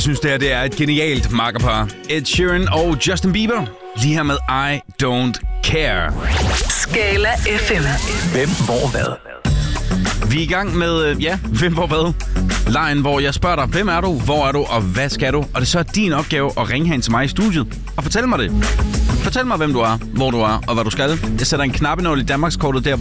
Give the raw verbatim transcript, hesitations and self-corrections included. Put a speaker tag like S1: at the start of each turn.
S1: Jeg synes, det her det er et genialt makkerpar. Ed Sheeran og Justin Bieber. Lige her med I Don't Care.
S2: Skala F M.
S3: Hvem, hvor, hvad?
S1: Vi er i gang med, ja, hvem, hvor, hvad? Lejen, hvor jeg spørger dig, hvem er du, hvor er du, og hvad skal du? Og det er så din opgave at ringe hen til mig i studiet og fortælle mig det. Fortæl mig, hvem du er, hvor du er, og hvad du skal. Jeg sætter en knappenål i Danmarkskortet der,